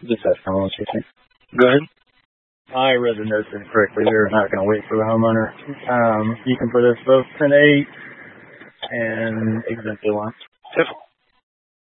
Just ask them what you think. Go ahead. I read the notes incorrectly. They're not going to wait for the homeowner. You can put us both 10-8 and exempt the allowance. Yep.